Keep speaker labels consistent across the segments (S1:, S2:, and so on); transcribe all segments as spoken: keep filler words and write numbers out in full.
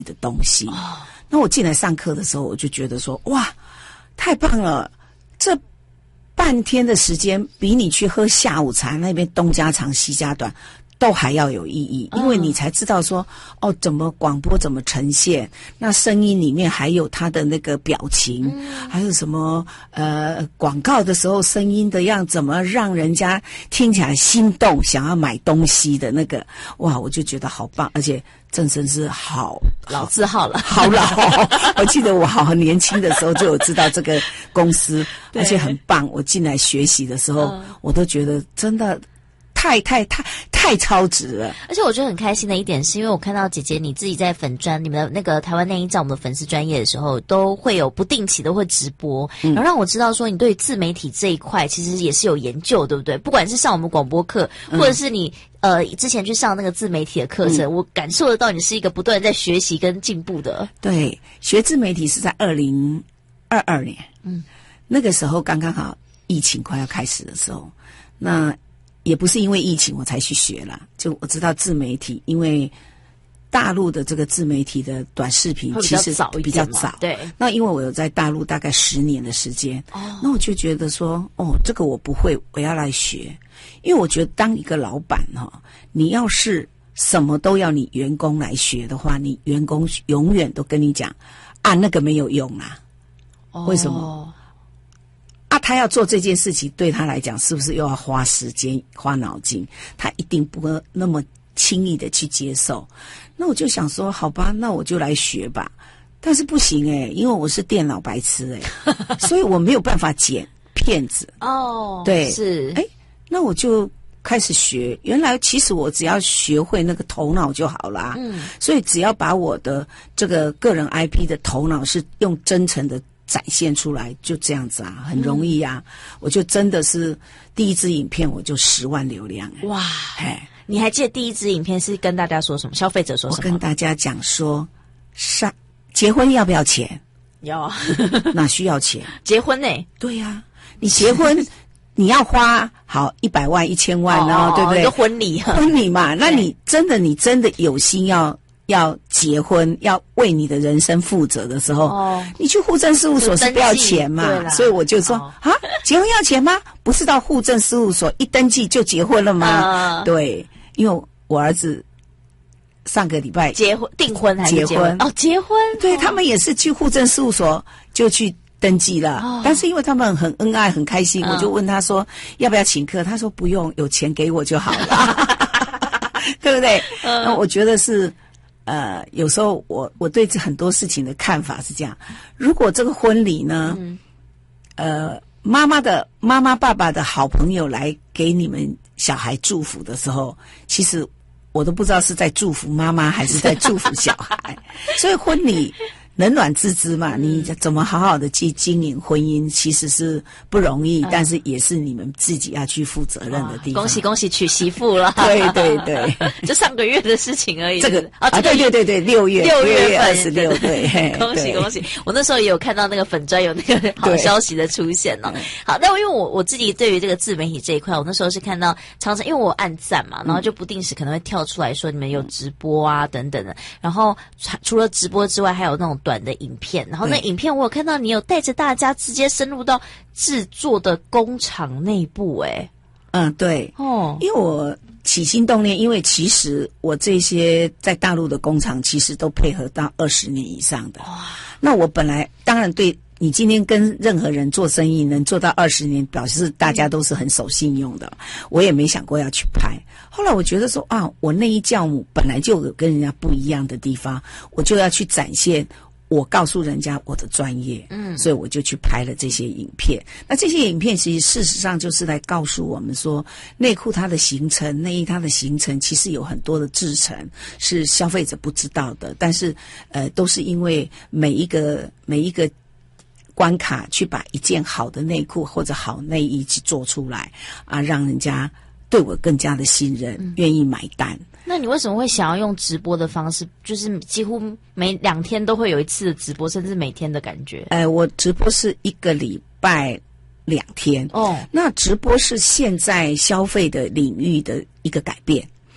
S1: 的东西。哦，那我进来上课的时候，我就觉得说，哇，太棒了！这半天的时间，比你去喝下午茶那边东家长西家短都还要有意义，因为你才知道说，哦，怎么广播怎么呈现，那声音里面还有他的那个表情，嗯、还有什么呃广告的时候声音的样，怎么让人家听起来心动，想要买东西的那个，哇，我就觉得好棒，而且郑生是好
S2: 老字号了，
S1: 好老。我记得我好年轻的时候就有知道这个公司，而且很棒。我进来学习的时候，嗯、我都觉得真的。太太太太超值了，
S2: 而且我觉得很开心的一点是因为我看到姐姐你自己在粉专你们的那个台湾内衣站我们的粉丝专页的时候都会有不定期的会直播，嗯、然后让我知道说你对自媒体这一块其实也是有研究，对不对？不管是上我们广播课，或者是你呃之前去上那个自媒体的课程，嗯、我感受得到你是一个不断在学习跟进步的。
S1: 对，学自媒体是在二零二二年，嗯，那个时候刚刚好疫情快要开始的时候，那。也不是因为疫情我才去学啦，就我知道自媒体，因为大陆的这个自媒体的短视频其实比较早，
S2: 对。
S1: 那因为我有在大陆大概十年的时间，哦，那我就觉得说，哦，这个我不会，我要来学，因为我觉得当一个老板哈，你要是什么都要你员工来学的话，你员工永远都跟你讲啊，那个没有用啊，哦、为什么？啊，他要做这件事情，对他来讲是不是又要花时间、花脑筋？他一定不会那么轻易的去接受。那我就想说，好吧，那我就来学吧。但是不行诶、欸，因为我是电脑白痴诶、欸，所以我没有办法剪片子。
S2: 哦，
S1: 对，
S2: 是。
S1: 诶，那我就开始学。原来其实我只要学会那个头脑就好啦。嗯，所以只要把我的这个个人 I P 的头脑是用真诚的。展现出来就这样子啊，很容易啊！嗯、我就真的是第一支影片我就十万流量哎、欸！
S2: 哇，哎，你还记得第一支影片是跟大家说什么？消费者说什么？
S1: 我跟大家讲说，上结婚要不要钱？
S2: 要啊，
S1: 哪需要钱？
S2: 结婚呢、欸？
S1: 对呀、啊，你结婚你要花好一百万、一千万哦，哦对不对？
S2: 婚礼，
S1: 婚礼嘛，那你真的你真的有心要。要结婚，要为你的人生负责的时候，哦、你去户政事务所是不要钱嘛？所以我就说啊、哦，结婚要钱吗？不是到户政事务所一登记就结婚了吗？呃、对，因为我儿子上个礼拜
S2: 结婚订婚还是
S1: 结婚
S2: 哦，结婚，
S1: 对、哦、他们也是去户政事务所就去登记了，哦、但是因为他们很恩爱很开心，嗯、我就问他说要不要请客，他说不用，有钱给我就好了，对不对？嗯、那我觉得是。呃，有时候我我对这很多事情的看法是这样：如果这个婚礼呢，嗯、呃，妈妈的妈妈爸爸的好朋友来给你们小孩祝福的时候，其实我都不知道是在祝福妈妈还是在祝福小孩。所以婚礼冷暖自知嘛，你怎么好好的去经营婚姻，其实是不容易，嗯、但是也是你们自己要去负责任的地方。
S2: 恭喜恭喜娶媳妇了！
S1: 对对对，
S2: 就上个月的事情而已。
S1: 这个啊，这个、对对对对，六月
S2: 六月
S1: 二十六，对，
S2: 恭喜恭喜！我那时候也有看到那个粉专有那个好消息的出现哦。好，那因为我我自己对于这个自媒体这一块，我那时候是看到常常因为我按赞嘛，然后就不定时可能会跳出来说你们有直播啊等等的，然后除了直播之外，还有那种短的影片。然后那影片我有看到你有带着大家直接深入到制作的工厂内部，诶
S1: 嗯，对，哦，因为我起心动念，因为其实我这些在大陆的工厂其实都配合到二十年以上的。哇，那我本来当然对你今天跟任何人做生意能做到二十年，表示大家都是很守信用的。我也没想过要去拍。后来我觉得说啊，我内衣教母本来就有跟人家不一样的地方，我就要去展现。我告诉人家我的专业，嗯，所以我就去拍了这些影片。那这些影片其实事实上就是来告诉我们说，内裤它的形成，内衣它的形成，其实有很多的制成是消费者不知道的，但是呃，都是因为每一个每一个关卡去把一件好的内裤或者好内衣去做出来啊，让人家对我更加的信任，嗯、愿意买单。
S2: 那你为什么会想要用直播的方式，就是几乎每两天都会有一次的直播，甚至每天的感觉？
S1: 呃，我直播是一个礼拜两天哦。那直播是现在消费的领域的一个改变。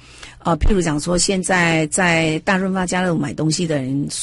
S1: 呃，譬如讲说，现在在大润发、家乐福买东西的人。